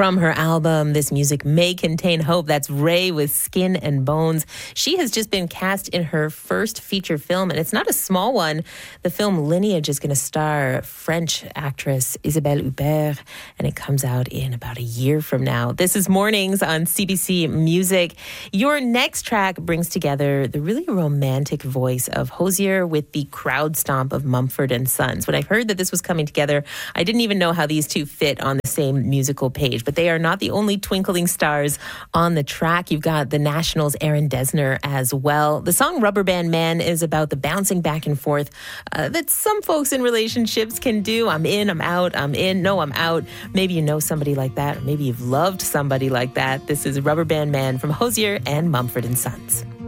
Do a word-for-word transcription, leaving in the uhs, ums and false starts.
From her album, This Music May Contain Hope, that's Raye with Skin and Bones. She has just been cast in her first feature film, and it's not a small one. The film Lineage is going to star French actress Isabelle Huppert, and it comes out in about a year from now. This is Mornings on C B C Music. Your next track brings together the really romantic voice of Hozier with the crowd stomp of Mumford and Sons. When I heard that this was coming together, I didn't even know how these two fit on the same musical page. But they are not the only twinkling stars on the track. You've got the Nationals' Aaron Dessner as well. The song Rubber Band Man is about the bouncing back and forth uh, that some folks in relationships can do. I'm in, I'm out, I'm in, no, I'm out. Maybe you know somebody like that, or maybe you've loved somebody like that. This is Rubber Band Man from Hozier and Mumford and Sons.